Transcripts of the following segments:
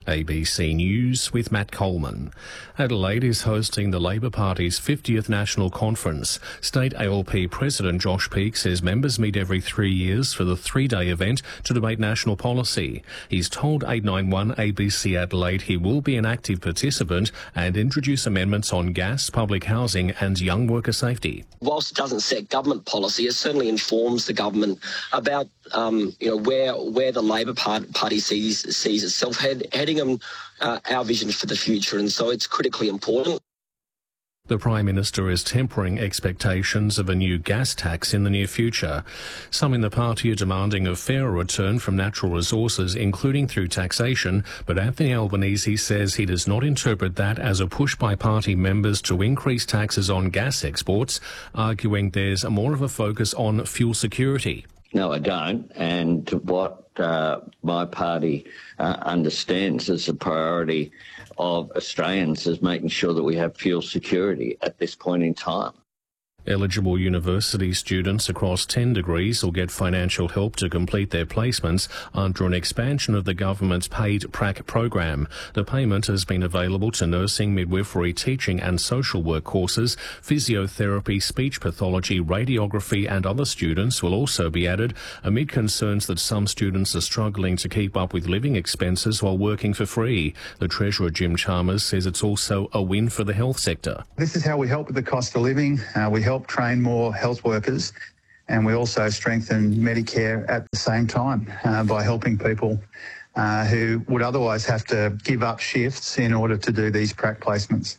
ABC News with Matt Coleman. Adelaide is hosting the Labor Party's 50th National Conference. State ALP President Josh Peake says members meet every 3 years for the three-day event to debate national policy. He's told 891 ABC Adelaide he will be an active participant and introduce amendments on gas, public housing and young worker safety. Whilst it doesn't set government policy, it certainly informs the government about where the Labor Party sees itself heading and our vision for the future, and so it's critically important. The Prime Minister is tempering expectations of a new gas tax in the near future. Some in the party are demanding a fairer return from natural resources, including through taxation, but Anthony Albanese says he does not interpret that as a push by party members to increase taxes on gas exports, arguing there's more of a focus on fuel security. No, I don't. And what my party understands as a priority of Australians is making sure that we have fuel security at this point in time. Eligible university students across 10 degrees will get financial help to complete their placements under an expansion of the government's paid PRAC program. The payment has been available to nursing, midwifery, teaching and social work courses. Physiotherapy, speech pathology, radiography and other students will also be added amid concerns that some students are struggling to keep up with living expenses while working for free. The Treasurer Jim Chalmers says it's also a win for the health sector. This is how we help with the cost of living. We help train more health workers, and we also strengthen Medicare at the same time by helping people who would otherwise have to give up shifts in order to do these PRAC placements.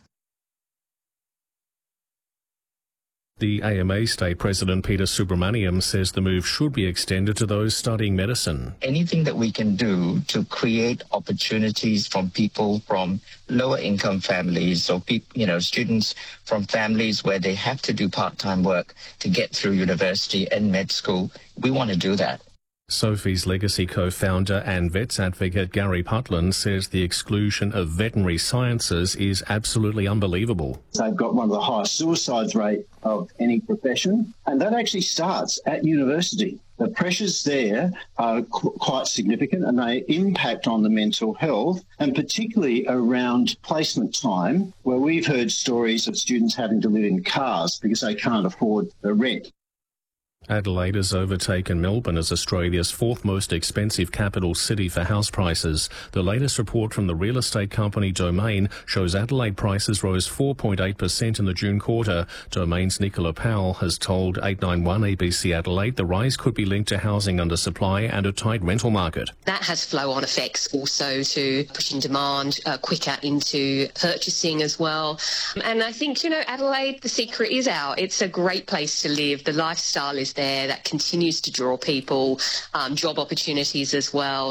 The AMA State President Peter Subramaniam says the move should be extended to those studying medicine. Anything that we can do to create opportunities from people from lower income families or students from families where they have to do part-time work to get through university and med school, we want to do that. Sophie's Legacy co-founder and vets advocate Gary Putland says the exclusion of veterinary sciences is absolutely unbelievable. They've got one of the highest suicide rate of any profession, and that actually starts at university. The pressures there are quite significant, and they impact on the mental health, and particularly around placement time, where we've heard stories of students having to live in cars because they can't afford the rent. Adelaide has overtaken Melbourne as Australia's fourth most expensive capital city for house prices. The latest report from the real estate company Domain shows Adelaide prices rose 4.8% in the June quarter. Domain's Nicola Powell has told 891 ABC Adelaide the rise could be linked to housing undersupply and a tight rental market. That has flow-on effects also to pushing demand quicker into purchasing as well. And I think, Adelaide, the secret is out. It's a great place to live. The lifestyle is there that continues to draw people, job opportunities as well.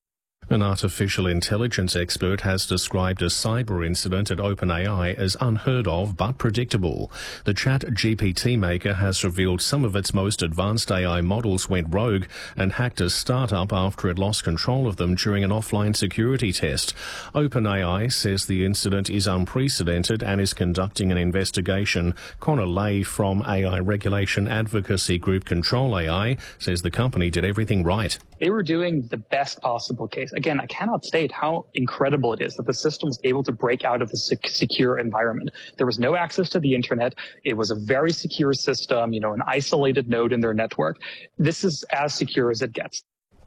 An artificial intelligence expert has described a cyber incident at OpenAI as unheard of but predictable. The ChatGPT maker has revealed some of its most advanced AI models went rogue and hacked a startup after it lost control of them during an offline security test. OpenAI says the incident is unprecedented and is conducting an investigation. Connor Lay from AI regulation advocacy group Control AI says the company did everything right. They were doing the best possible case. Again, I cannot state how incredible it is that the system was able to break out of the secure environment. There was no access to the internet. It was a very secure system, an isolated node in their network. This is as secure as it gets.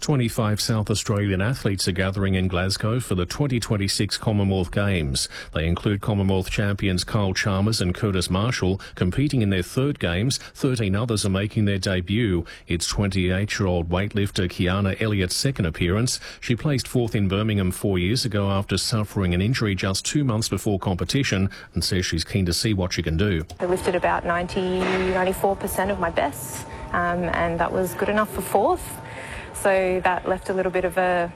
25 South Australian athletes are gathering in Glasgow for the 2026 Commonwealth Games. They include Commonwealth champions Kyle Chalmers and Curtis Marshall competing in their third games. 13 others are making their debut. It's 28-year-old weightlifter Kiana Elliott's second appearance. She placed fourth in Birmingham 4 years ago after suffering an injury just 2 months before competition and says she's keen to see what she can do. I lifted about 94% of my best, and that was good enough for fourth. So that left a little bit of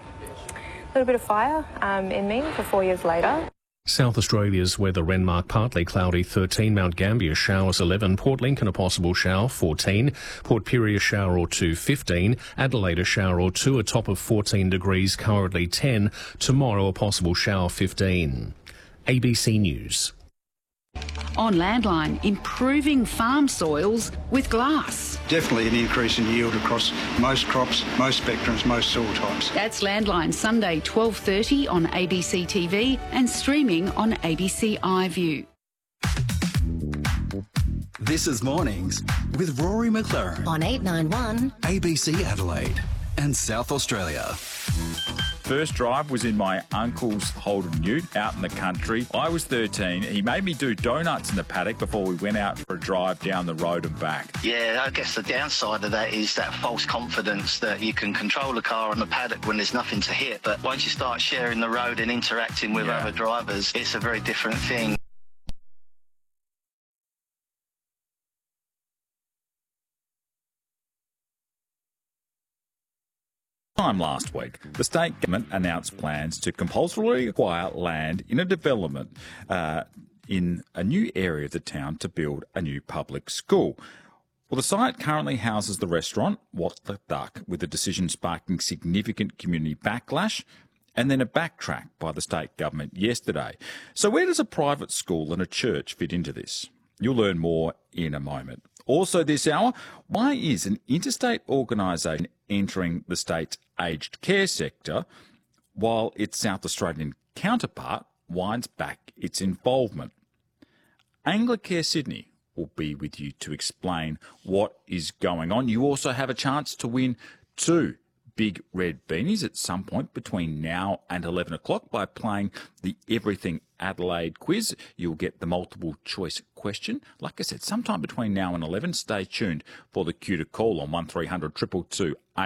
fire in me for 4 years later. South Australia's weather: Renmark partly cloudy 13, Mount Gambier showers 11, Port Lincoln a possible shower 14, Port Pirie a shower or 2 15, Adelaide a shower or 2, a top of 14 degrees, currently 10, tomorrow a possible shower 15. ABC News. On Landline, improving farm soils with glass. Definitely an increase in yield across most crops, most spectrums, most soil types. That's Landline, Sunday 12:30 on ABC TV and streaming on ABC iView. This is Mornings with Rory McLaren on 891 ABC Adelaide and South Australia. First drive was in my uncle's Holden Ute out in the country. I was 13. He made me do donuts in the paddock before we went out for a drive down the road and back. Yeah, I guess the downside of that is that false confidence that you can control the car on the paddock when there's nothing to hit. But once you start sharing the road and interacting with other drivers, it's a very different thing. Last week, the state government announced plans to compulsorily acquire land in a development in a new area of the town to build a new public school. Well, the site currently houses the restaurant, What the Duck, with the decision sparking significant community backlash and then a backtrack by the state government yesterday. So where does a private school and a church fit into this? You'll learn more in a moment. Also this hour, why is an interstate organisation entering the state's aged care sector while its South Australian counterpart winds back its involvement? Anglicare Sydney will be with you to explain what is going on. You also have a chance to win 2 big red beanies at some point between now and 11 o'clock by playing the Everything Adelaide quiz. You'll get the multiple choice question. Like I said, sometime between now and 11, stay tuned for the cue to call on 1300 222